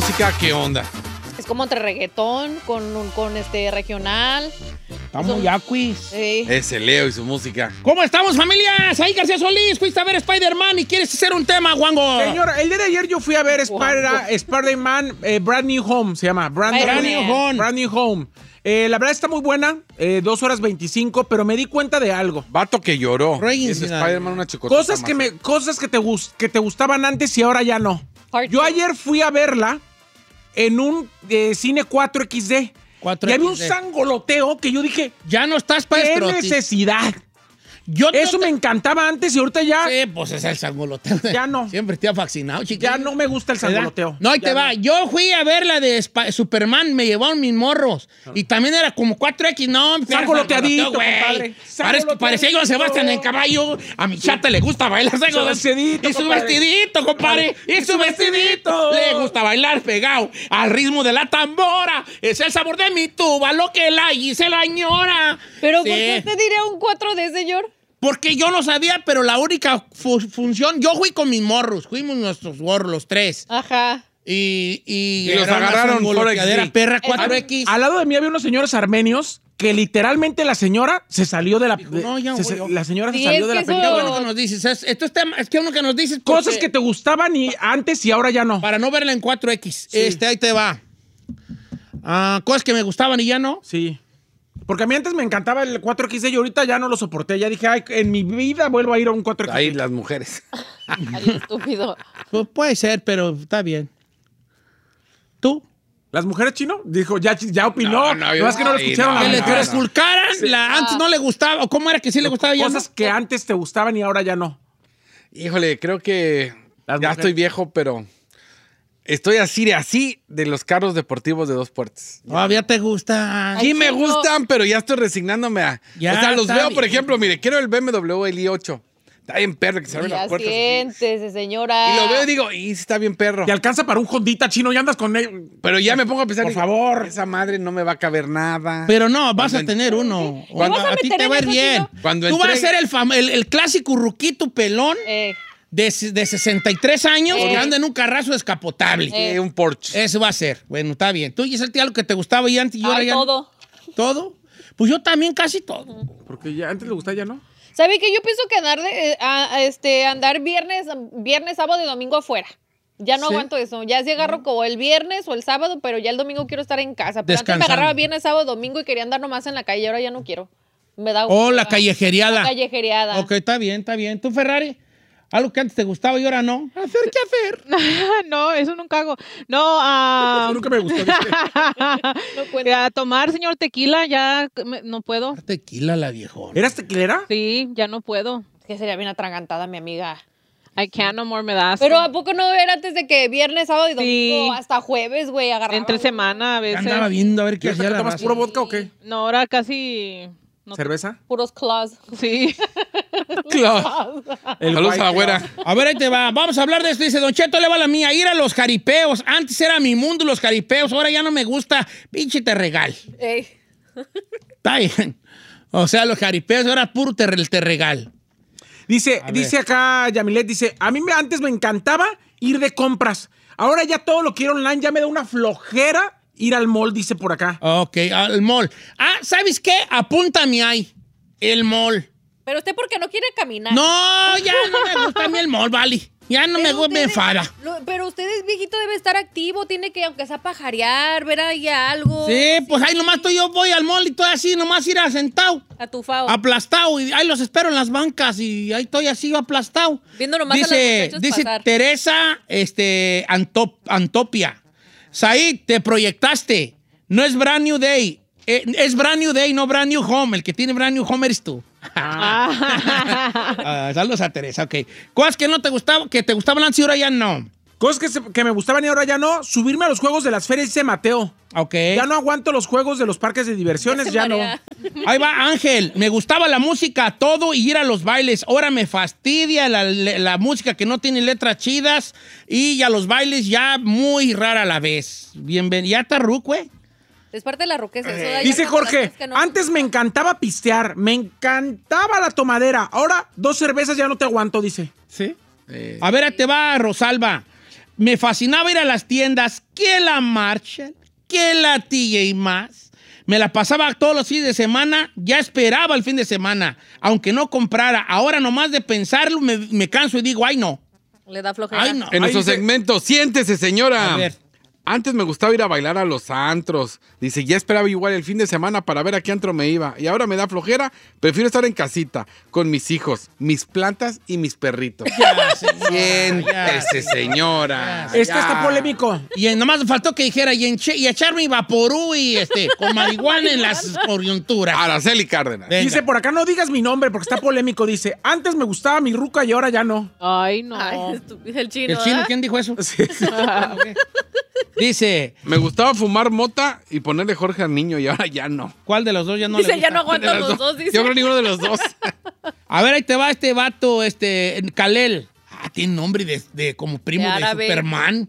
música, ¿qué onda? Es como entre reggaetón con regional. Estamos yaquis. Sí. Ese Leo y su música. ¿Cómo estamos, familias? Ahí García Solís, fuiste a ver Spider-Man y quieres hacer un tema, Juango. Señor, el día de ayer yo fui a ver Spider-Man Brand New Home, se llama. Brand New Home. La verdad está muy buena, 2 horas 25, pero me di cuenta de algo. Vato que lloró. Es Spider-Man una chicotita. Cosas que te gustaban antes y ahora ya no. Yo ayer fui a verla en un cine 4XD. Y había un sangoloteo que yo dije, ya no estás para ¿qué necesidad? Eso me encantaba antes y ahorita ya... Sí, pues es el sangoloteo. Ya no. Siempre te ha fascinado, chica. Ya no me gusta el sangoloteo. No, ahí te va. Yo fui a ver la de Superman, me llevaron mis morros. Y también era como 4X, no. Sangoloteadito, compadre. Parecía yo a Sebastián en caballo. A mi chata le gusta bailar. Su vestidito, y su vestidito, compadre. Y su vestidito. Le gusta bailar pegado al ritmo de la tambora. Es el sabor de mi tuba, lo que la hice la añora. Pero ¿por qué te diría un 4D, señor? Porque yo no sabía, pero la única función... Yo fui con mis morros, fuimos nuestros morros, los 3. Ajá. Y los agarraron por perra 4X. Al lado de mí había unos señores armenios que literalmente la señora se salió de la... la señora se salió de la película. Qué bueno que nos dices. Esto es que uno que nos dices... Cosas que te gustaban antes y ahora ya no. Para no verla en 4X. Sí. Ahí te va. Cosas que me gustaban y ya no. Sí. Porque a mí antes me encantaba el 4XD y ahorita ya no lo soporté. Ya dije, ay, en mi vida vuelvo a ir a un 4XD. Ahí las mujeres. Ay, estúpido. Pues puede ser, pero está bien. ¿Tú? ¿Las mujeres, Chino? Dijo, ya opinó. No, es que no lo escucharon. Que le trasculcaran. Antes no le gustaba. ¿O cómo era que sí le gustaba? Cosas que antes te gustaban y ahora ya no. Híjole, creo que ya estoy viejo, pero... Estoy así de los carros deportivos de 2 puertas. Todavía te gustan. Sí me gustan, pero ya estoy resignándome a... o sea, los veo, por ejemplo, mire, quiero el BMW, el i8. Está bien perro que se abren las puertas. Siéntese, señora. Y lo veo y digo, sí está bien perro. Te alcanza para un Hondita, Chino, y andas con él. Pero ya me pongo a pensar, por favor, esa madre no me va a caber nada. Pero no, vas a tener uno. A ti te va a ir bien. Tú vas a ser el clásico ruquito pelón. De 63 años que anda en un carrazo descapotable. Un Porsche. Eso va a ser. Bueno, está bien. ¿Tú, Giselle, algo que te gustaba y antes y ahora ya todo. ¿Todo? Pues yo también casi todo. Porque ya antes le gustaba, ya no. ¿Sabe qué? Yo pienso que andar viernes, sábado y domingo afuera. Ya no aguanto eso. Ya sí agarro como el viernes o el sábado, pero ya el domingo quiero estar en casa. Pero antes me agarraba viernes, sábado, domingo y quería andar nomás en la calle. Ahora ya no quiero. Me da la callejereada. La callejereada. Ok, está bien. ¿Tú, Ferrari? Algo que antes te gustaba y ahora no. ¿Hacer qué hacer? No, eso nunca hago. No, eso nunca me gustó. A tomar, señor, tequila, ya no puedo. Tequila, la viejona. ¿Eras tequilera? Sí, ya no puedo. Es que sería bien atragantada, mi amiga. I can't no more, me das. Pero ¿a poco no era antes de que viernes, sábado y domingo hasta jueves, güey, agarraba? Entre semana a veces. Andaba viendo a ver qué hacía la ¿Tomas puro vodka o qué? No, ahora casi... No. ¿Cerveza? Puros claws. Sí. Saludos a la güera. A ver, ahí te va. Vamos a hablar de esto. Dice, Don Cheto, le va la mía. Ir a los jaripeos. Antes era mi mundo los jaripeos. Ahora ya no me gusta. Pinche terregal. Está bien. O sea, los jaripeos ahora puro terregal. Dice acá Yamilet, dice, a mí antes me encantaba ir de compras. Ahora ya todo lo quiero online. Ya me da una flojera ir al mall, dice por acá. Ok, al mall. ¿Sabes qué? Apúntame ahí. El mall. Pero usted porque no quiere caminar. No, ya no me gusta a mí el mall, vale. Ya no me gusta, me enfada. Pero usted es viejito, debe estar activo. Tiene que, aunque sea pajarear, ver ahí algo. Sí, pues ahí nomás yo voy al mall y estoy así, nomás ir sentado. Atufado. Aplastado. Y ahí los espero en las bancas y ahí estoy así aplastado. Viendo nomás a los muchachos dice pasar. Teresa Antopia. Said, te proyectaste. No es Brand New Day. Es Brand New Day, no Brand New Home. El que tiene Brand New Home eres tú. Saludos a Teresa, ok. Cosas que no te gustaban, que te gustaban antes y ahora ya no. Cosas que me gustaban y ahora ya no. Subirme a los juegos de las ferias, dice Mateo. Ok. Ya no aguanto los juegos de los parques de diversiones, ya no. Ahí va Ángel. Me gustaba la música, todo y ir a los bailes. Ahora me fastidia la música que no tiene letras chidas y a los bailes ya muy rara a la vez. Bienvenido. Ya está ruc, güey. Es parte de la ruqueza. Dice Jorge, antes me encantaba pistear, me encantaba la tomadera. Ahora 2 cervezas ya no te aguanto, dice. ¿Sí? A ver, te va, Rosalba. me fascinaba ir a las tiendas, que la Marshall, que la TJ Maxx. Me la pasaba todos los fines de semana, ya esperaba el fin de semana, aunque no comprara. Ahora nomás de pensarlo me canso y digo, ay no. Le da flojera. Ay, no. En nuestro segmento, siéntese, señora. A ver. Antes me gustaba ir a bailar a los antros. Dice, ya esperaba igual el fin de semana para ver a qué antro me iba. Y ahora me da flojera. Prefiero estar en casita con mis hijos, mis plantas y mis perritos. Ya, señora, Siéntese, señora. Está polémico. Y nomás faltó que dijera y echarme vaporú y con marihuana en las coyunturas. Araceli Cárdenas. Venga. Dice, por acá no digas mi nombre porque está polémico. Dice, antes me gustaba mi ruca y ahora ya no. Ay, no. Ay, el chino. ¿El chino? ¿Quién dijo eso? Sí. Okay. Dice, Me gustaba fumar mota y ponerle Jorge al niño y ahora ya no. ¿cuál de los dos ya no Dice, le gusta? ya no aguanto los dos, dice. Yo creo ninguno de los dos. A ver, ahí te va este vato, Kalel. Tiene nombre de como primo De de árabe. Superman.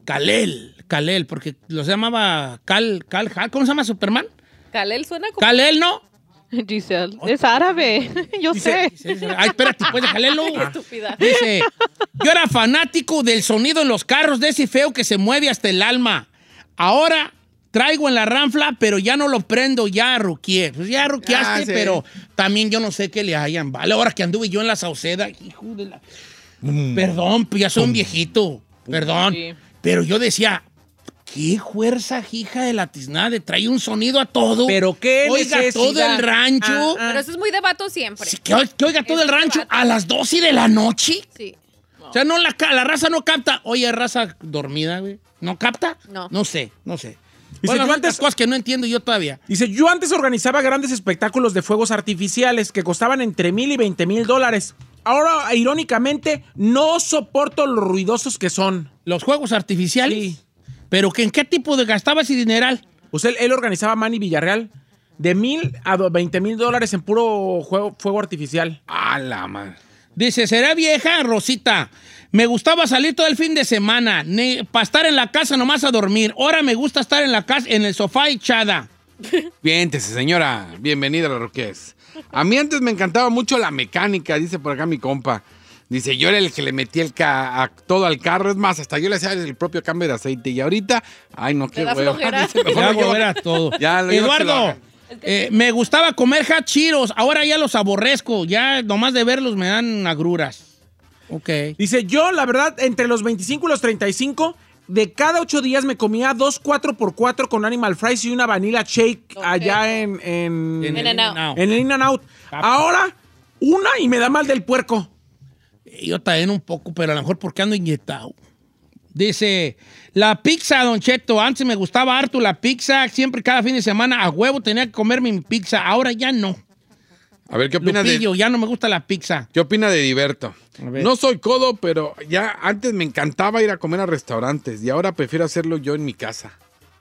Kalel, porque los llamaba ¿cómo se llama Superman? Kalel suena como... Kalel, ¿no? Giselle, es árabe. Yo sé. Ay, espérate, pues de Kalelo. Estúpida. Dice, yo era fanático del sonido en los carros de ese feo que se mueve hasta el alma. Ahora traigo en la ranfla, pero ya no lo prendo, ya ruqueé. Pues ya ruqueaste, Sí. pero también yo no sé qué le hayan. Vale, ahora que anduve yo en la Sauceda, hijo de la... Perdón, pues ya soy un viejito. Perdón. Sí. Pero yo decía... Qué fuerza, hija de la tiznada, trae un sonido a todo. Pero qué oiga necesidad. todo el rancho. Pero eso es muy de vato siempre. Sí, que oiga todo el Es rancho debate. a las 12 de la noche. Sí. O sea, no la raza no capta. Oye, raza dormida, güey. ¿No capta? No. No sé. Dice, Bueno, yo antes cosas que no entiendo yo todavía. Dice, yo antes organizaba grandes espectáculos de fuegos artificiales que costaban entre $1,000 y $20,000. Ahora, irónicamente, no soporto los ruidosos que son. Los juegos artificiales. Sí. ¿Pero en qué tipo de gastaba ese dineral? Pues él organizaba Manny Villarreal de $1,000 a $20,000 en puro fuego artificial. A la madre. Dice, ¿será vieja, Rosita? Me gustaba salir todo el fin de semana, para estar en la casa nomás a dormir. Ahora me gusta estar en la casa, en el sofá echada. Siéntese, señora. Bienvenida a la Roques. A mí antes me encantaba mucho la mecánica, dice por acá mi compa. Dice, yo era el que le metía todo al carro. Es más, hasta yo le hacía el propio cambio de aceite. Y ahorita, ay, no, qué da hueva. flojera. Dice, mejor Ya lo llevo. era todo. Ya, lo llevo, que lo Eduardo, hagan. me gustaba comer hot Cheetos. Ahora ya los aborrezco. Ya nomás de verlos me dan agruras. Ok. Dice, yo, la verdad, entre los 25 y los 35, de cada 8 días me comía 2 4x4 con Animal Fries y una Vanilla Shake allá en In-N-Out. el In-N-Out. Ahora, una y me da mal del puerco. Yo también un poco, pero a lo mejor porque ando inyectado. Dice, la pizza, Don Cheto. Antes me gustaba harto la pizza. Siempre, cada fin de semana, a huevo tenía que comerme mi pizza. Ahora ya no. A ver, ¿qué opinas de...? Ya no me gusta la pizza. ¿Qué opina de Diverto? A ver. No soy codo, pero ya antes me encantaba ir a comer a restaurantes y ahora prefiero hacerlo yo en mi casa.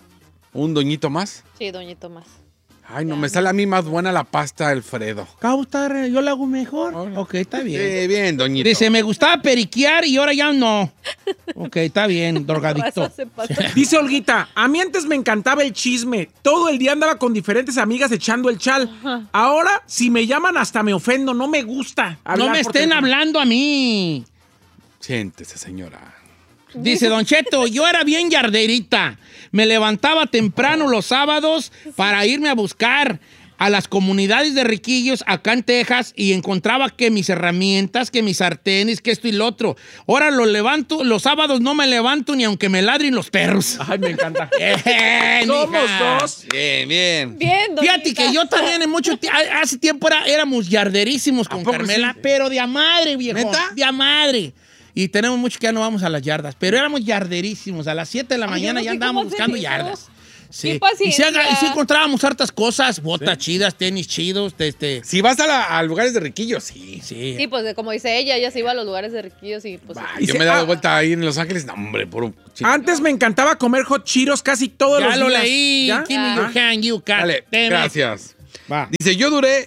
¿Un doñito más? Sí, doñito más. Ay, no, me sale a mí más buena la pasta Alfredo. Yo la hago mejor. Ok, está bien. Sí, bien, doñito. Dice, me gustaba periquear y ahora ya no. Ok, está bien, drogadicto. Se pasa. Dice Olguita, a mí antes me encantaba el chisme. Todo el día andaba con diferentes amigas echando el chal. Ahora, si me llaman hasta me ofendo. No me gusta No hablar me por estén teléfono. hablando a mí. Siéntese, señora. Dice Don Cheto, yo era bien yarderita. Me levantaba temprano los sábados para irme a buscar a las comunidades de riquillos acá en Texas y encontraba que mis herramientas, que mis sartenes, que esto y lo otro. Ahora los sábados no me levanto ni aunque me ladren los perros. Ay, me encanta. Bien, Somos hija. dos. Bien, bien. Bien, doñita. Fíjate que yo también hace tiempo éramos yarderísimos con poco Carmela, sí? pero de a madre, viejo. ¿Neta? De a madre. Y tenemos mucho que ya no vamos a las yardas, pero éramos yarderísimos. A las 7 de la Ay, mañana yo no ya sé andábamos cómo buscando hacen eso. yardas. Qué paciencia. Y sí encontrábamos hartas cosas, botas chidas, tenis chidos, Si vas a lugares de riquillos, sí. Sí. Sí, pues como dice ella se iba a los lugares de riquillos y pues... Bah, Y yo se- me he dado vuelta ahí en Los Ángeles. No, hombre, puro... Antes me encantaba comer hot Cheetos casi todos Ya los lo días. leí. ¿Ya? Give me your hand, you cat. Dale, Damn it. gracias. Va. Dice, yo duré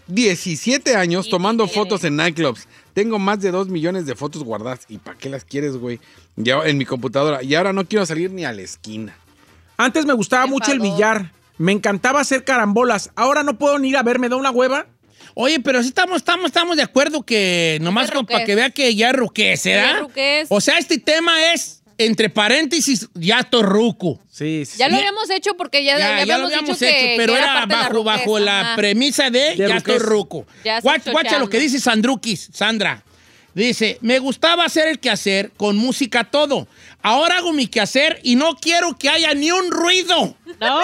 17 años Y tomando tiene. fotos en nightclubs. Tengo más de 2 millones de fotos guardadas. ¿Y para qué las quieres, güey? Ya en mi computadora. Y ahora no quiero salir ni a la esquina. Antes me gustaba Me mucho el pagó. billar. Me encantaba hacer carambolas. Ahora no puedo ni ir a ver, me da una hueva. Oye, pero sí estamos de acuerdo que nomás Es de para ruquez. que vea que ya ruquez, Ya ¿verdad? ruquez. O sea, este tema es entre paréntesis, ya estoy ruco. Sí. Ya lo habíamos hecho porque ya habíamos dicho que pero que era bajo la premisa de ya estoy ruco. Guacha lo que dice Sandra. Dice, me gustaba hacer el quehacer con música todo. Ahora hago mi quehacer y no quiero que haya ni un ruido. No.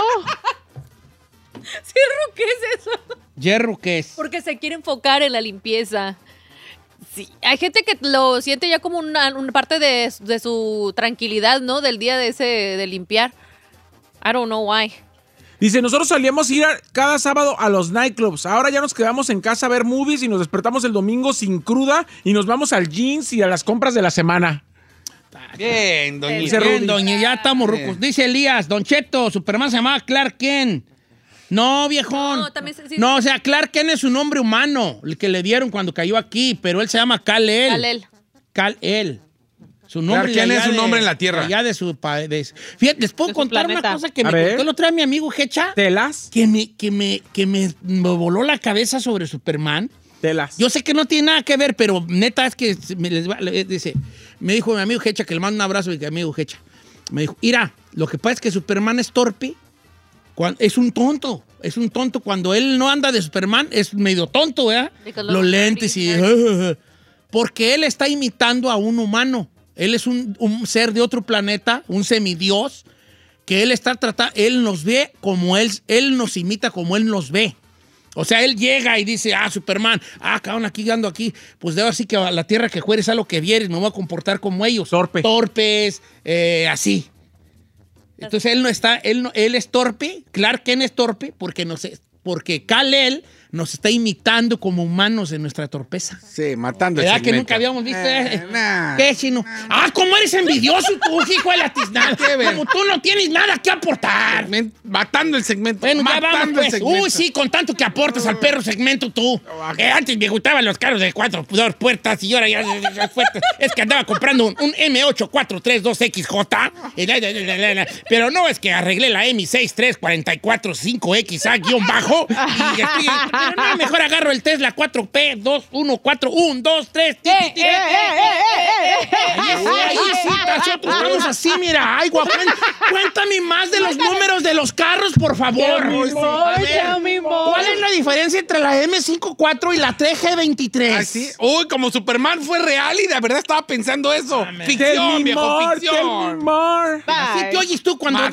¿Sí, ¿qué es eso? ¿Yerro qué es? Porque se quiere enfocar en la limpieza. Sí, hay gente que lo siente ya como una parte de su tranquilidad, ¿no? Del día de limpiar. I don't know why. Dice, nosotros salíamos a ir cada sábado a los nightclubs. Ahora ya nos quedamos en casa a ver movies y nos despertamos el domingo sin cruda y nos vamos al jeans y a las compras de la semana. Bien, doña, ya estamos rucos. Dice Elías, Don Cheto, Superman se llamaba Clark Kent. No, viejón. No, también sí. No, o sea, Clark Kent es un nombre humano, el que le dieron cuando cayó aquí, pero él se llama Kal-El. Kal-El. Su nombre Clark Kent es un nombre en la Tierra. Ya de su país. Fíjate, les puedo contar una cosa que me contó el otro día mi amigo Hecha. ¿Telas? Que me voló la cabeza sobre Superman. Telas. Yo sé que no tiene nada que ver, pero neta es que me dijo mi amigo Hecha, que le mando un abrazo a mi amigo Hecha. Me dijo, mira, lo que pasa es que Superman es torpe. Es un tonto cuando él no anda de Superman, es medio tonto, ¿verdad? Los lentes y... Porque él está imitando a un humano. Él es un ser de otro planeta, un semidios, que él está tratando, él nos ve como él nos imita como él nos ve. O sea, él llega y dice, Superman, cabrón, aquí ando aquí, pues debo así que a la tierra que fueres a lo que vieres, me voy a comportar como ellos. Torpes, así. Entonces él no está, él es torpe, Clark Kent es torpe porque Kal-El nos está imitando como humanos en nuestra torpeza. Sí, matando el segmento. ¿Verdad que nunca habíamos visto? ¿Qué, chino? ¿Cómo eres envidioso tú, hijo de la tiznada? Como tú no tienes nada que aportar. Matando el segmento. Bueno, ya vamos, pues. Sí, con tanto que aportas al perro segmento tú. Antes me gustaban los carros de 4 puertas y ahora ya es que andaba comprando un M8432XJ. Pero no, es que arreglé la M63445XA-bajo y estoy... Pero no, mejor agarro el Tesla 4P 214 1 2 3. Ahí sí, nosotros estamos así, mira. Ay, guapo, cuéntame más de los números de los carros, por favor. ¿Cuál es la diferencia entre la M54 y la TG23? ¿Ah, sí? Uy, como Superman fue real y de verdad estaba pensando eso. Ficción, viejo, ficción. Así te oyes tú cuando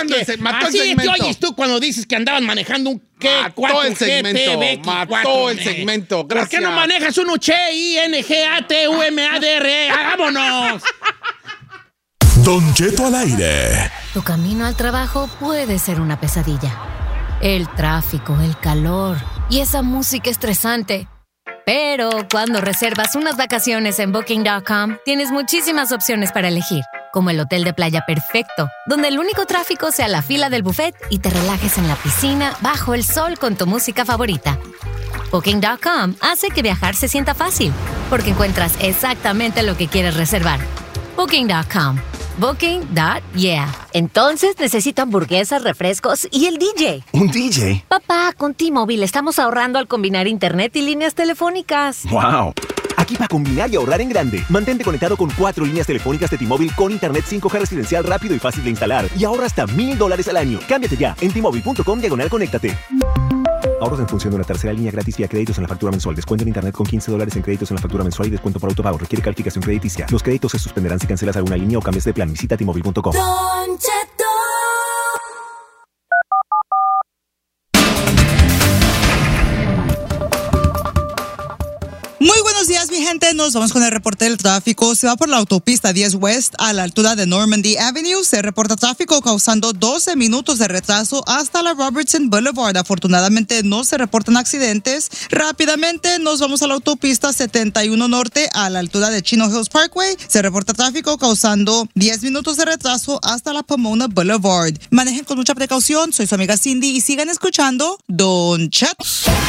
dices que andaban manejando un Mató el segmento. Gracias. ¿Por qué no manejas un CHINGATUMADRE? ¡Vámonos! Don Cheto al aire. Tu camino al trabajo puede ser una pesadilla. El tráfico, el calor y esa música estresante. Pero cuando reservas unas vacaciones en Booking.com, tienes muchísimas opciones para elegir. Como el hotel de playa perfecto, donde el único tráfico sea la fila del buffet y te relajes en la piscina bajo el sol con tu música favorita. Booking.com hace que viajar se sienta fácil, porque encuentras exactamente lo que quieres reservar. Booking.com. Booking.yeah. Entonces necesito hamburguesas, refrescos y el DJ. ¿Un DJ? Papá, con T-Mobile estamos ahorrando al combinar internet y líneas telefónicas. ¡Wow! Aquí para combinar y ahorrar en grande. Mantente conectado con 4 líneas telefónicas de T-Mobile con internet 5G residencial rápido y fácil de instalar. Y ahorra hasta $1,000 al año. Cámbiate ya en T-Mobile.com/conéctate. Ahorros en función de una tercera línea gratis vía créditos en la factura mensual. Descuento en internet con $15 en créditos en la factura mensual y descuento por autopago. Requiere calificación crediticia. Los créditos se suspenderán si cancelas alguna línea o cambias de plan. Visita T-Mobile.com. Don Cheto. Muy buenos días, mi gente. Nos vamos con el reporte del tráfico. Se va por la autopista 10 West a la altura de Normandy Avenue. Se reporta tráfico causando 12 minutos de retraso hasta la Robertson Boulevard. Afortunadamente no se reportan accidentes. Rápidamente nos vamos a la autopista 71 Norte a la altura de Chino Hills Parkway. Se reporta tráfico causando 10 minutos de retraso hasta la Pomona Boulevard. Manejen con mucha precaución. Soy su amiga Cindy y sigan escuchando Don Cheto.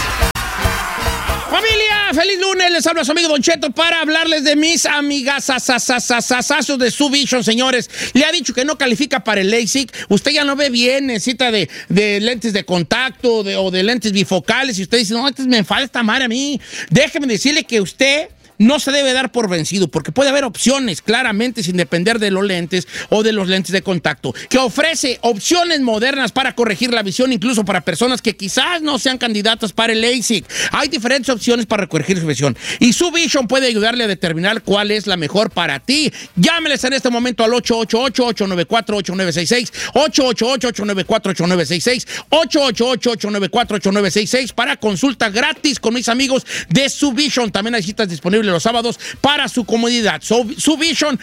¡Familia! ¡Feliz lunes! Les habla su amigo Don Cheto para hablarles de mis amigas sasasasasasazos de Subvision, señores. Le ha dicho que no califica para el LASIK. Usted ya no ve bien, necesita de lentes de contacto o de lentes bifocales. Y usted dice, no, antes me falta madre a mí. Déjeme decirle que usted no se debe dar por vencido, porque puede haber opciones, claramente, sin depender de los lentes o de los lentes de contacto, que ofrece opciones modernas para corregir la visión, incluso para personas que quizás no sean candidatas para el LASIK. Hay diferentes opciones para corregir su visión, y su Vision puede ayudarle a determinar cuál es la mejor para ti. Llámeles en este momento al 888-894-8966, 888-894-8966, 888-894-8966 para consulta gratis con mis amigos de Su Vision. También hay citas disponibles los sábados para su comodidad. Su Vision,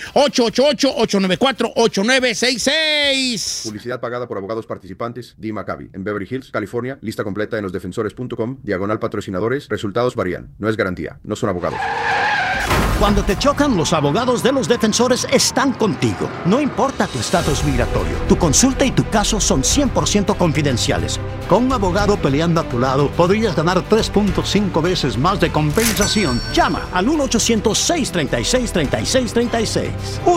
888-894-8966. Publicidad pagada por abogados participantes. Dee Maccabi, en Beverly Hills, California. Lista completa en losdefensores.com. /patrocinadores. Resultados varían. No es garantía. No son abogados. Cuando te chocan, los abogados de Los Defensores están contigo. No importa tu estatus migratorio, tu consulta y tu caso son 100% confidenciales. Con un abogado peleando a tu lado, podrías ganar 3.5 veces más de compensación. Llama al 1-800-636-3636.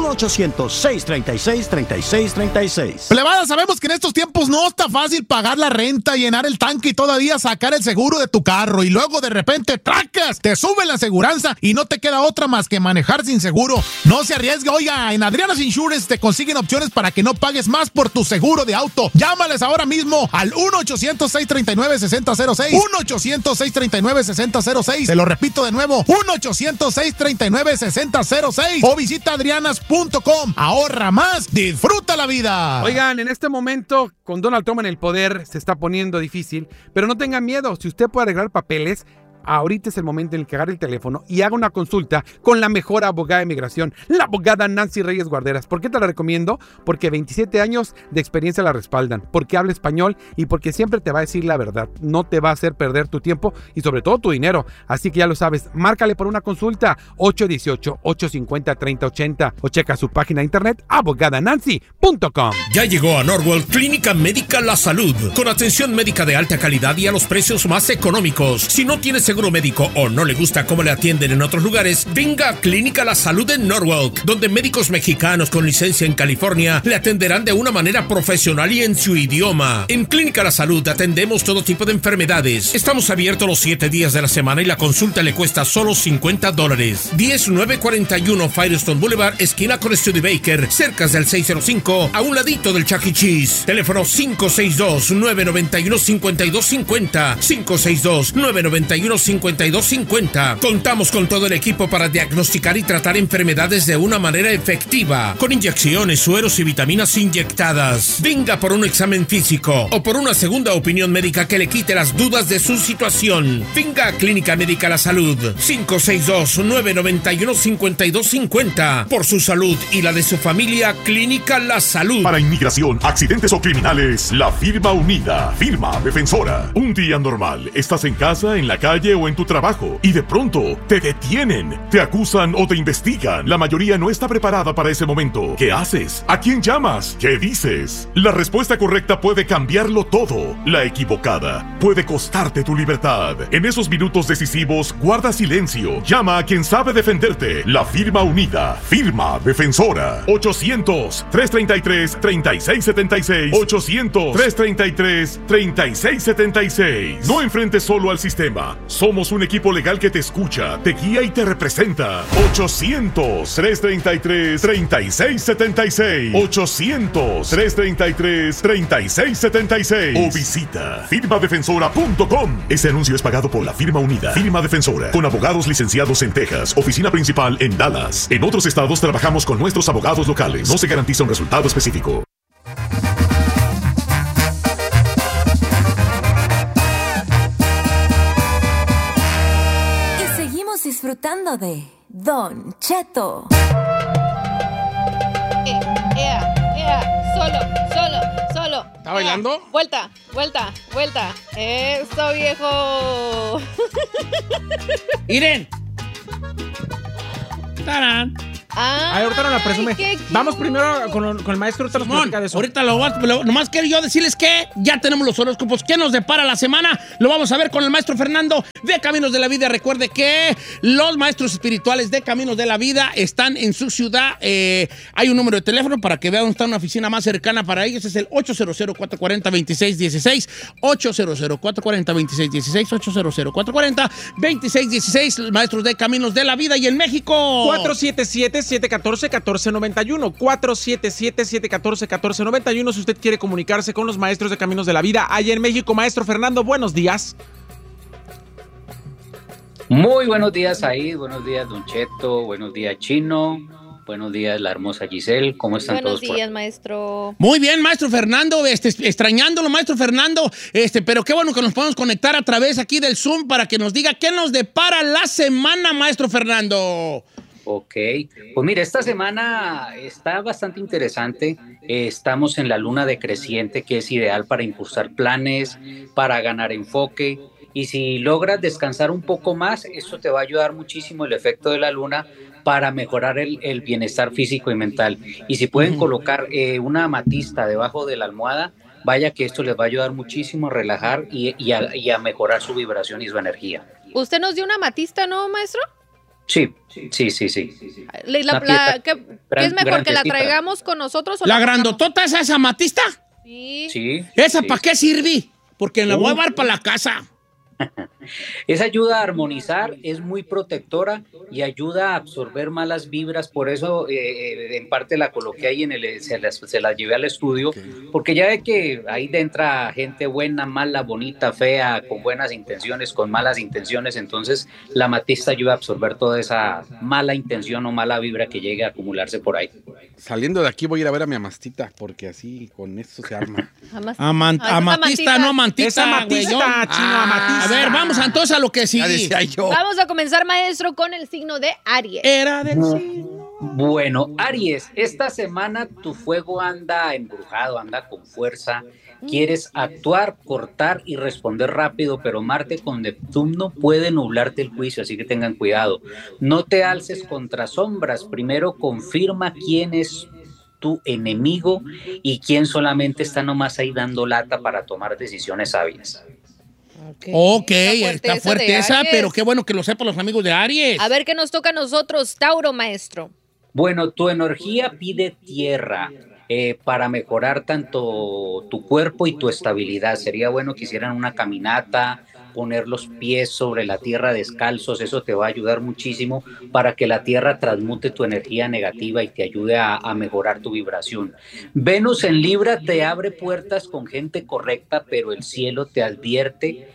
1-800-636-3636. Plebada, sabemos que en estos tiempos no está fácil pagar la renta, llenar el tanque y todavía sacar el seguro de tu carro. Y luego de repente, ¡tracas!, te sube la aseguranza y no te queda otra más que manejar sin seguro. No se arriesgue. Oiga, en Adriana's Insurance te consiguen opciones para que no pagues más por tu seguro de auto. Llámales ahora mismo al 1-800-639-6006. 1-800-639-6006. Te lo repito de nuevo, 1-800-639-6006. O visita adrianas.com. Ahorra más, disfruta la vida. Oigan, en este momento, con Donald Trump en el poder, se está poniendo difícil, pero no tengan miedo. Si usted puede arreglar papeles, ahorita es el momento en el que agarre el teléfono y haga una consulta con la mejor abogada de migración, la abogada Nancy Reyes Guarderas. ¿Por qué te la recomiendo? Porque 27 años de experiencia la respaldan, porque habla español y porque siempre te va a decir la verdad. No te va a hacer perder tu tiempo y sobre todo tu dinero. Así que ya lo sabes, márcale por una consulta 818-850-3080 o checa su página de internet abogadanancy.com. Ya llegó a Norwalk Clínica Médica La Salud, con atención médica de alta calidad y a los precios más económicos. Si no tienes seguro médico o no le gusta cómo le atienden en otros lugares, venga a Clínica La Salud en Norwalk, donde médicos mexicanos con licencia en California le atenderán de una manera profesional y en su idioma. En Clínica La Salud atendemos todo tipo de enfermedades. Estamos abiertos los 7 días de la semana y la consulta le cuesta solo $50. 10941 Firestone Boulevard, esquina con Studebaker, cerca del 605, a un ladito del Chuck E. Cheese. Teléfono 562-991-5250. 562-991-5250. Contamos con todo el equipo para diagnosticar y tratar enfermedades de una manera efectiva, con inyecciones, sueros y vitaminas inyectadas. Venga por un examen físico o por una segunda opinión médica que le quite las dudas de su situación. Venga a Clínica Médica La Salud, 562-991-5250. Por su salud y la de su familia, Clínica La Salud. Para inmigración, accidentes o criminales, la firma unida, firma defensora. Un día normal, estás en casa, en la calle o en tu trabajo y de pronto te detienen, te acusan o te investigan. La mayoría no está preparada para ese momento. ¿Qué haces? ¿A quién llamas? ¿Qué dices? La respuesta correcta puede cambiarlo todo. La equivocada puede costarte tu libertad. En esos minutos decisivos, guarda silencio. Llama a quien sabe defenderte. La firma unida, firma defensora. 800-333-3676. 800-333-3676. No enfrentes solo al sistema. Somos un equipo legal que te escucha, te guía y te representa. 800-333-3676. 800-333-3676. O visita firmadefensora.com. Este anuncio es pagado por la firma unida, firma defensora, con abogados licenciados en Texas, oficina principal en Dallas. En otros estados trabajamos con nuestros abogados locales. No se garantiza un resultado específico. Disfrutando de Don Cheto. Solo. ¿Está bailando? Vuelta. Eso, viejo. Miren. ¡Tarán! Ahorita no la presume. Vamos primero con el maestro. Ahorita nos platica de eso. Ahorita nomás quiero yo decirles que ya tenemos los horóscopos. ¿Qué nos depara la semana? Lo vamos a ver con el maestro Fernando de Caminos de la Vida. Recuerde que los maestros espirituales de Caminos de la Vida están en su ciudad. Hay un número de teléfono para que vean dónde está una oficina más cercana para ellos. Es el 800-440-2616. 800-440-2616. 800-440-2616. Maestros de Caminos de la Vida. Y en México, 477-714-1491. 477-714-1491. Si usted quiere comunicarse con los maestros de Caminos de la Vida allá en México. Maestro Fernando, buenos días. Muy buenos días, Said. Buenos días, Don Cheto. Buenos días, Chino. Buenos días, la hermosa Giselle. ¿Cómo están todos? Buenos días, maestro. Muy bien, maestro Fernando. Extrañándolo, maestro Fernando. Pero qué bueno que nos podemos conectar a través aquí del Zoom para que nos diga qué nos depara la semana, maestro Fernando. Ok, pues mire, esta semana está bastante interesante. Estamos en la luna decreciente, que es ideal para impulsar planes, para ganar enfoque. Y si logras descansar un poco más, eso te va a ayudar muchísimo el efecto de la luna para mejorar el bienestar físico y mental. Y si pueden colocar una amatista debajo de la almohada, vaya que esto les va a ayudar muchísimo a relajar y a mejorar su vibración y su energía. Usted nos dio una amatista, ¿no, maestro? Sí. ¿Qué es mejor, que la traigamos con nosotros? ¿La grandotota esa amatista? Sí. ¿Esa para qué sirve? Porque la voy a llevar para la casa. Esa ayuda a armonizar, es muy protectora y ayuda a absorber malas vibras. Por eso en parte la coloqué ahí se la llevé al estudio, porque ya ve que ahí entra gente buena, mala, bonita, fea, con buenas intenciones, con malas intenciones. Entonces la amatista ayuda a absorber toda esa mala intención o mala vibra que llegue a acumularse por ahí. Saliendo de aquí voy a ir a ver a mi amastita, porque así con eso se arma. Amatista, no amantita. Es amatista, Chino, amatista. A ver, vamos entonces a lo que sí. Ya decía yo. Vamos a comenzar, maestro, con el signo de Aries. Era del signo. Bueno, Aries, esta semana tu fuego anda embrujado, anda con fuerza. Quieres actuar, cortar y responder rápido, pero Marte con Neptuno puede nublarte el juicio, así que tengan cuidado. No te alces contra sombras. Primero confirma quién es tu enemigo y quién solamente está nomás ahí dando lata para tomar decisiones sabias. Ok, está fuerte esa, pero qué bueno que lo sepan los amigos de Aries. A ver qué nos toca a nosotros, Tauro, maestro. Bueno, tu energía pide tierra para mejorar tanto tu cuerpo y tu estabilidad. Sería bueno que hicieran una caminata, poner los pies sobre la tierra descalzos. Eso te va a ayudar muchísimo para que la tierra transmute tu energía negativa y te ayude a mejorar tu vibración. Venus en Libra te abre puertas con gente correcta, pero el cielo te advierte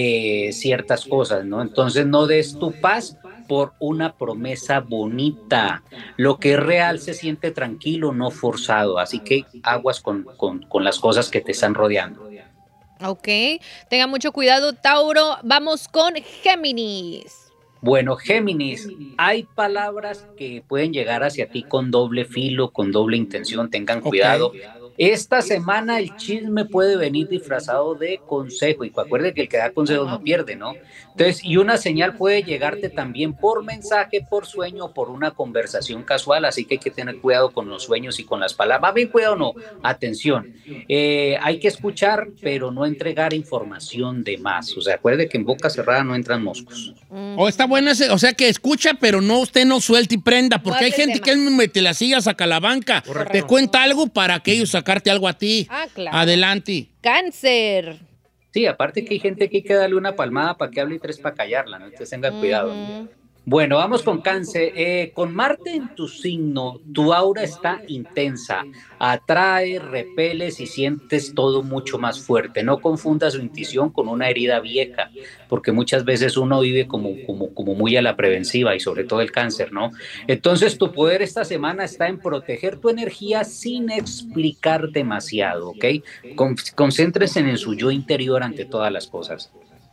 ciertas cosas, ¿no? Entonces no des tu paz por una promesa bonita. Lo que es real se siente tranquilo, no forzado. Así que aguas con las cosas que te están rodeando. Ok, tenga mucho cuidado, Tauro. Vamos con Géminis. Bueno, Géminis, hay palabras que pueden llegar hacia ti con doble filo, con doble intención, tengan cuidado. Esta semana el chisme puede venir disfrazado de consejo, y acuerde que el que da consejos no pierde, ¿no? Entonces, y una señal puede llegarte también por mensaje, por sueño, por una conversación casual, así que hay que tener cuidado con los sueños y con las palabras. Más bien cuidado, no, atención, hay que escuchar, pero no entregar información de más. O sea, acuerde que en boca cerrada no entran moscos. Está buena, o sea, que escucha, pero no, usted no suelta y prenda, porque hay gente que él mete la silla, saca la banca, te cuenta algo para que ellos sacarte algo a ti. Claro. Adelante. Cáncer. Sí, aparte que hay gente que hay que darle una palmada para que hable y tres para callarla, ¿no? Entonces tengan cuidado. Bueno, vamos con Cáncer. Con Marte en tu signo, tu aura está intensa, atrae, repeles y sientes todo mucho más fuerte. No confundas su intuición con una herida vieja, porque muchas veces uno vive como muy a la preventiva, y sobre todo el Cáncer, ¿no? Entonces tu poder esta semana está en proteger tu energía sin explicar demasiado, ¿ok? Concéntrense en su yo interior ante todas las cosas.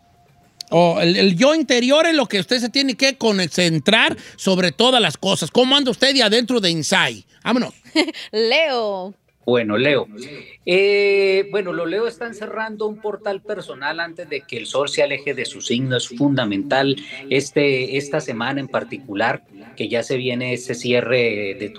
El yo interior es lo que usted se tiene que concentrar sobre todas las cosas. ¿Cómo anda usted de adentro de Inside? Vámonos. Leo. Bueno, Leo. Los Leo están cerrando un portal personal antes de que el sol se aleje de su signo. Es fundamental esta semana en particular, que ya se viene ese cierre de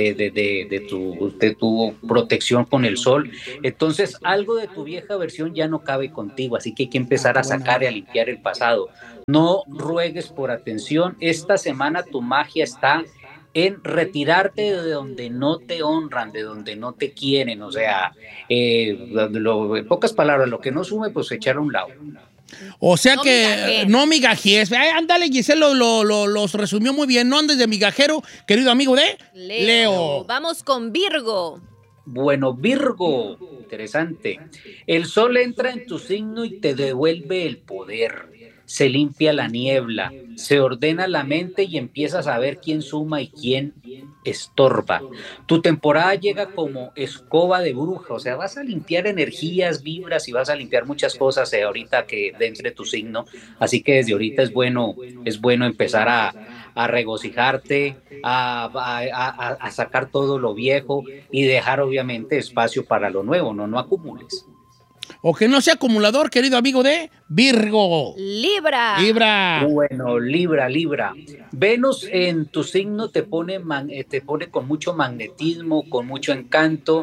tu protección con el sol. Entonces, algo de tu vieja versión ya no cabe contigo, así que hay que empezar a sacar y a limpiar el pasado. No ruegues por atención. Esta semana tu magia está en retirarte de donde no te honran, de donde no te quieren, o sea, en pocas palabras, lo que no sume, pues echar a un lado. O sea no que no migajes. Ándale, Giselle los resumió muy bien. No andes de migajero, querido amigo de Leo. Vamos con Virgo. Bueno, Virgo, interesante. El sol entra en tu signo y te devuelve el poder. Se limpia la niebla, se ordena la mente y empiezas a ver quién suma y quién estorba. Tu temporada llega como escoba de bruja, o sea, vas a limpiar energías, vibras y vas a limpiar muchas cosas ahorita que dentro de tu signo. Así que desde ahorita es bueno empezar a regocijarte, a sacar todo lo viejo y dejar obviamente espacio para lo nuevo, no acumules. O que no sea acumulador, querido amigo de Virgo. Libra. Bueno, Libra. Venus en tu signo te pone con mucho magnetismo, con mucho encanto,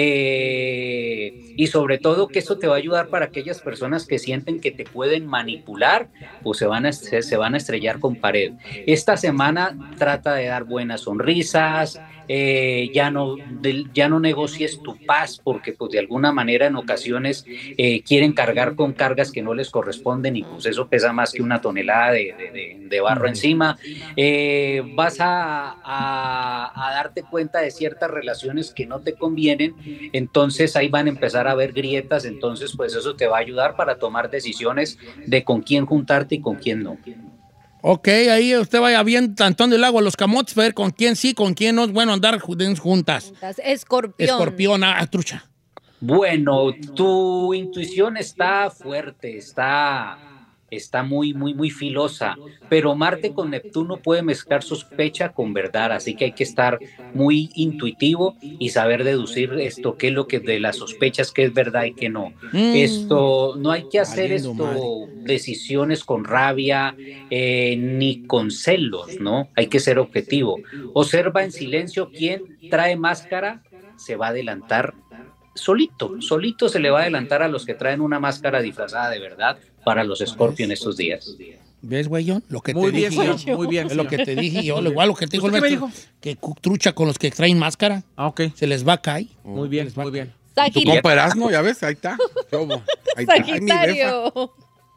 y sobre todo que eso te va a ayudar para aquellas personas que sienten que te pueden manipular, pues se van a estrellar con pared. Esta semana trata de dar buenas sonrisas, ya no negocies tu paz, porque pues de alguna manera en ocasiones quieren cargar con cargas que no les corresponden y pues eso pesa más que una tonelada de barro encima. Vas a darte cuenta de ciertas relaciones que no te convienen, entonces ahí van a empezar a haber grietas, entonces pues eso te va a ayudar para tomar decisiones de con quién juntarte y con quién no. Ok, ahí usted vaya bien tantón del agua a los camotes, ver con quién sí, con quién no es bueno andar juntas. Escorpión, trucha. Bueno, tu intuición está fuerte, está muy, muy, muy filosa, pero Marte con Neptuno puede mezclar sospecha con verdad, así que hay que estar muy intuitivo y saber deducir qué es lo que de las sospechas, qué es verdad y qué no. No hay que hacer decisiones con rabia ni con celos, ¿no? Hay que ser objetivo. Observa en silencio quién trae máscara, se va a adelantar. Solito se le va a adelantar a los que traen una máscara disfrazada de verdad para los Scorpio en estos días. ¿Ves, güeyón? Lo que muy te bien, dije señor. Muy bien, es lo que te dije yo. Igual lo que te dijo el maestro, que trucha con los que traen máscara. Okay. Se les va a caer. Muy bien, muy bien. Tu compa Erasmo, ya ves, ahí está. Ahí Sagitario.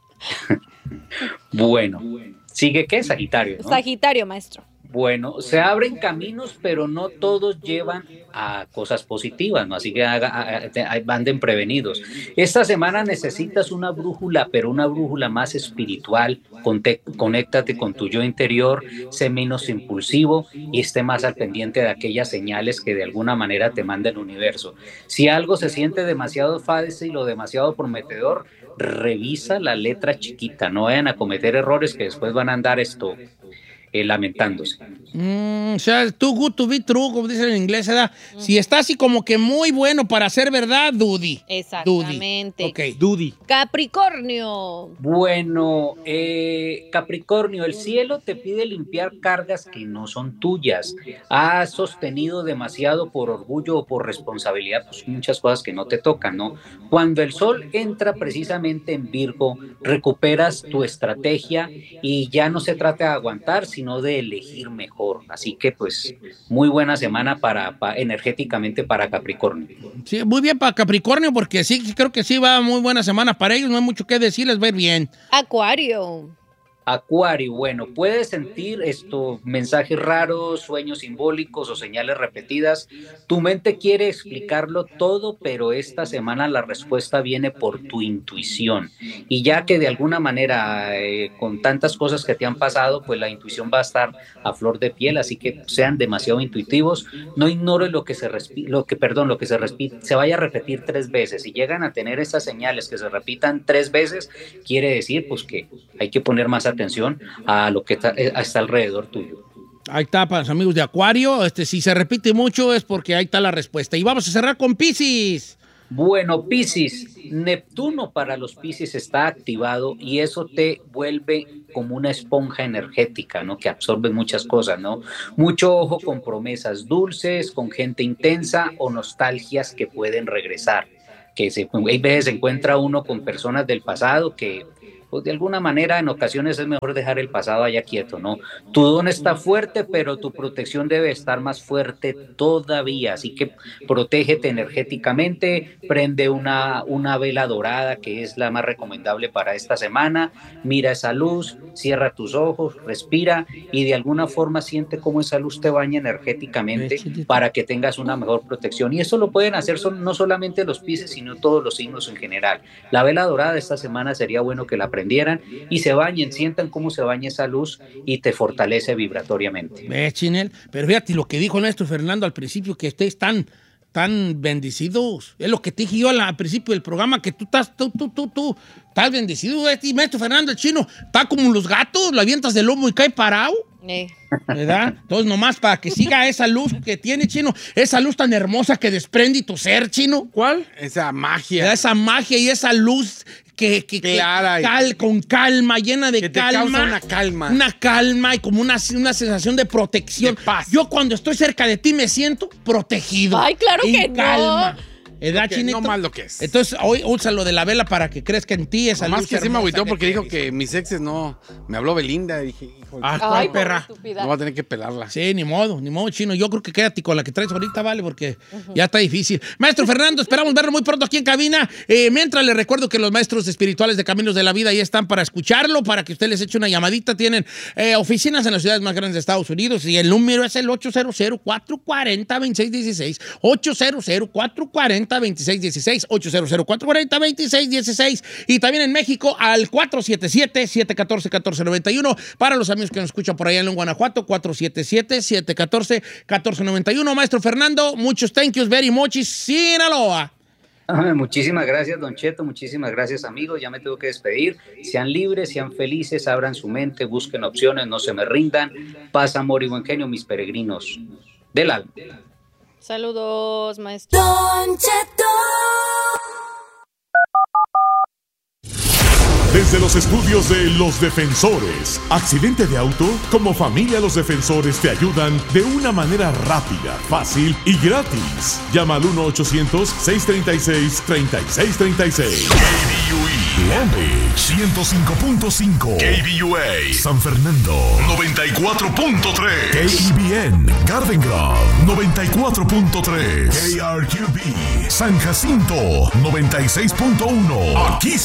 Bueno, ¿sigue qué? Sagitario, ¿no? Sagitario, maestro. Bueno, se abren caminos, pero no todos llevan a cosas positivas, ¿no? Así que anden prevenidos. Esta semana necesitas una brújula, pero una brújula más espiritual. Conéctate con tu yo interior, sé menos impulsivo y esté más al pendiente de aquellas señales que de alguna manera te manda el universo. Si algo se siente demasiado fácil o demasiado prometedor, revisa la letra chiquita, no vayan a cometer errores que después van a andar lamentándose. O sea, too good to be true, como dicen en inglés, ¿verdad? Si está así como que muy bueno para ser verdad, Dudy. Exactamente. Ok, Dudy. Capricornio. Bueno, Capricornio, el cielo te pide limpiar cargas que no son tuyas. Has sostenido demasiado por orgullo o por responsabilidad, pues muchas cosas que no te tocan, ¿no? Cuando el sol entra precisamente en Virgo, recuperas tu estrategia y ya no se trata de aguantar, sino de elegir mejor. Así que pues muy buena semana energéticamente para Capricornio. Sí, muy bien para Capricornio, porque sí, creo que sí va muy buena semana para ellos, no hay mucho que decir, les va a ir bien. Acuario. Acuario, bueno, puedes sentir mensajes raros, sueños simbólicos o señales repetidas. Tu mente quiere explicarlo todo, pero esta semana la respuesta viene por tu intuición. Y ya que de alguna manera, con tantas cosas que te han pasado, pues la intuición va a estar a flor de piel, así que sean demasiado intuitivos. No ignoren lo que se vaya a repetir 3 veces. Si llegan a tener esas señales que se repitan 3 veces, quiere decir pues que hay que poner más atención a lo que está alrededor tuyo. Ahí está, para los amigos de Acuario. Si se repite mucho es porque ahí está la respuesta. Y vamos a cerrar con Piscis. Bueno, Piscis, Neptuno para los Piscis está activado y eso te vuelve como una esponja energética, ¿no? Que absorbe muchas cosas, ¿no? Mucho ojo con promesas dulces, con gente intensa o nostalgias que pueden regresar. Hay veces se encuentra uno con personas del pasado que, pues de alguna manera, en ocasiones es mejor dejar el pasado allá quieto, ¿no? Tu don está fuerte, pero tu protección debe estar más fuerte todavía, así que protégete energéticamente, prende una vela dorada, que es la más recomendable para esta semana, mira esa luz, cierra tus ojos, respira y de alguna forma siente cómo esa luz te baña energéticamente para que tengas una mejor protección. Y eso lo pueden hacer no solamente los Piscis, sino todos los signos en general. La vela dorada esta semana sería bueno que la prendieran y se bañen, sientan cómo se baña esa luz y te fortalece vibratoriamente. Chinel, pero fíjate lo que dijo nuestro Fernando al principio, que estés tan bendecidos. Es lo que te dije yo al principio del programa, que tú estás bendecido. Maestro Fernando, el chino, está como los gatos, lo avientas del lomo y cae parado. ¿Verdad? Entonces, nomás para que siga esa luz que tiene, chino, esa luz tan hermosa que desprende tu ser, chino. ¿Cuál? Esa magia. Esa magia y esa luz con calma, llena de calma. Te causa una calma. Una calma y como una sensación de protección. De paz. Yo cuando estoy cerca de ti me siento protegido. Ay, claro que calma. no. Chinito? No más lo que es. Entonces, hoy usa lo de la vela para que crezca en ti esa luz. Más que sí me agüitó porque dijo que mis exes no... Me habló Belinda y dije, hijo, ay, perra. No va a tener que pelarla. Sí, ni modo, chino. Yo creo que quédate con la que traes ahorita, vale, porque ya está difícil. Maestro Fernando, esperamos verlo muy pronto aquí en cabina. Mientras les recuerdo que los maestros espirituales de Caminos de la Vida ya están para escucharlo, para que usted les eche una llamadita. Tienen oficinas en las ciudades más grandes de Estados Unidos y el número es el 800-440-2616. 800-440-2616. 800-440-2616 y también en México al 477-714-1491 para los amigos que nos escuchan por allá en Guanajuato, 477-714-1491. Maestro Fernando, muchos thank yous very much, Sinaloa. Muchísimas gracias, Don Cheto, muchísimas gracias, amigos. Ya me tengo que despedir. Sean libres, sean felices, abran su mente, busquen opciones, no se me rindan. Paz, amor y buen genio, mis peregrinos del alma. Saludos, maestro. Don Cheto. Desde los estudios de Los Defensores. ¿Accidente de auto? Como familia, Los Defensores te ayudan de una manera rápida, fácil y gratis. Llama al 1-800-636-3636. KBUE Long Beach 105.5. KBUA San Fernando 94.3. KEBN Garden Grove 94.3. KRQB San Jacinto 96.1. Aquí